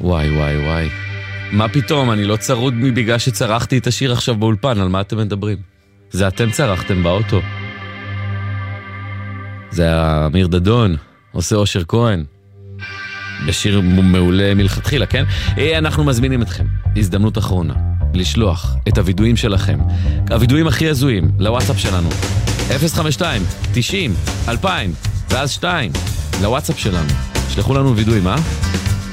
וואי וואי וואי. מה פתאום, אני לא צרוד בגלל שצרחתי את השיר עכשיו באולפן, על מה אתם מדברים? זה אתם צרחתם באוטו. זה אמיר דדון, עושה אושר כהן. בשיר מעולה מלכתחילה, כן? אנחנו מזמינים אתכם, הזדמנות אחרונה, לשלוח את הוידועים שלכם, הוידועים הכי הזויים, לוואטסאפ שלנו. 052-90-2000 ואז 2 לוואטסאפ שלנו. שלחו לנו וידועים,